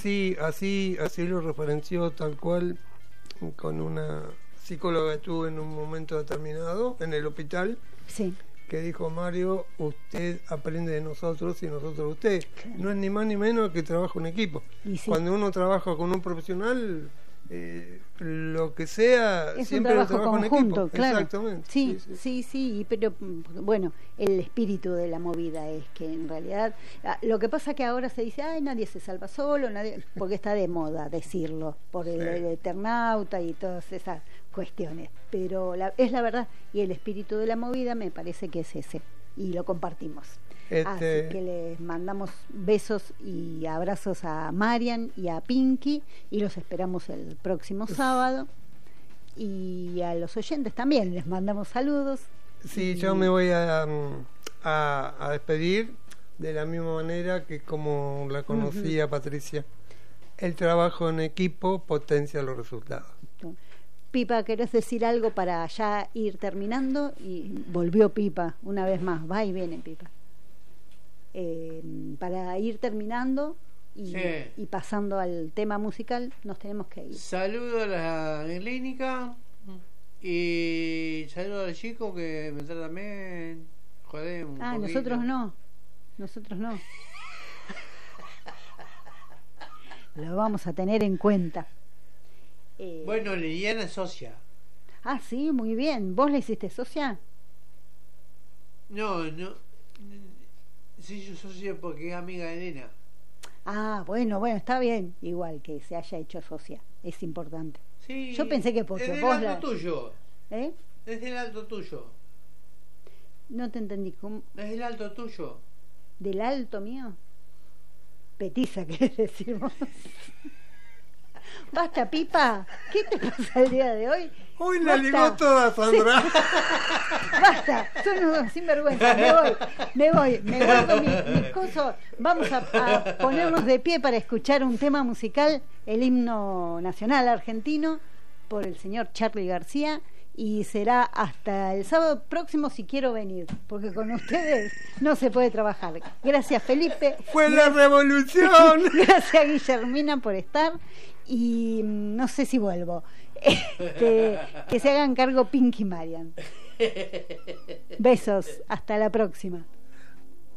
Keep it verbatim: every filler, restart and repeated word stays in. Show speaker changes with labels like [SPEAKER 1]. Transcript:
[SPEAKER 1] así, así, así lo referenció tal cual con una psicóloga que estuve en un momento determinado en el hospital.
[SPEAKER 2] Sí.
[SPEAKER 1] Que dijo: Mario, usted aprende de nosotros y nosotros de usted. Claro. No es ni más ni menos que trabaja un equipo. Sí. Cuando uno trabaja con un profesional, eh, lo que sea,
[SPEAKER 2] es
[SPEAKER 1] siempre
[SPEAKER 2] un
[SPEAKER 1] lo
[SPEAKER 2] trabajo
[SPEAKER 1] trabaja
[SPEAKER 2] conjunto,
[SPEAKER 1] en equipo.
[SPEAKER 2] Claro.
[SPEAKER 1] Exactamente.
[SPEAKER 2] Sí, sí, sí, sí, pero bueno, el espíritu de la movida es que en realidad, lo que pasa que ahora se dice, ay, nadie se salva solo, nadie, porque está de moda decirlo, por el, sí. el Eternauta y todas esas cuestiones, pero la, es la verdad, y el espíritu de la movida me parece que es ese, y lo compartimos. Este... Así que les mandamos besos y abrazos a Marian y a Pinky, y los esperamos el próximo sábado, y a los oyentes también les mandamos saludos.
[SPEAKER 1] Sí,
[SPEAKER 2] y...
[SPEAKER 1] yo me voy a, a, a despedir de la misma manera que como la conocía uh-huh. Patricia. El trabajo en equipo potencia los resultados.
[SPEAKER 2] Pipa, ¿querés decir algo para ya ir terminando? Y volvió Pipa una vez más, va y viene Pipa. Eh, para ir terminando y, sí. y pasando al tema musical, nos tenemos que ir.
[SPEAKER 3] Saludo a la clínica y saludo al chico que me trata también. Joder, un
[SPEAKER 2] ah,
[SPEAKER 3] poquito.
[SPEAKER 2] nosotros no. Nosotros no. Lo vamos a tener en cuenta.
[SPEAKER 3] Eh, bueno, Liliana es socia.
[SPEAKER 2] Ah, sí, muy bien. ¿Vos le hiciste socia?
[SPEAKER 3] No, no. Sí, yo socia porque es amiga de Elena.
[SPEAKER 2] Ah, bueno, bueno, está bien. Igual que se haya hecho socia. Es importante.
[SPEAKER 3] Sí.
[SPEAKER 2] Yo pensé que porque
[SPEAKER 3] desde
[SPEAKER 2] vos
[SPEAKER 3] el alto
[SPEAKER 2] la...
[SPEAKER 3] tuyo.
[SPEAKER 2] ¿Eh?
[SPEAKER 3] Desde el alto tuyo.
[SPEAKER 2] No te entendí. ¿Cómo?
[SPEAKER 3] Desde el alto tuyo.
[SPEAKER 2] ¿Del alto mío? Petiza, querés decir vos. Basta, Pipa. ¿Qué te pasa el día de hoy?
[SPEAKER 1] Hoy la ligó toda, Sandra.
[SPEAKER 2] Sí. Basta, son unos sinvergüenza. Me voy, me voy, me guardo mis mi cosas. Vamos a, a ponernos de pie para escuchar un tema musical, el himno nacional argentino, por el señor Charly García. Y será hasta el sábado próximo si quiero venir, porque con ustedes no se puede trabajar. Gracias, Felipe.
[SPEAKER 1] ¡Fue la revolución!
[SPEAKER 2] Gracias, Guillermina, por estar. Y no sé si vuelvo. Este, que se hagan cargo Pinky y Marian. Besos, hasta la próxima.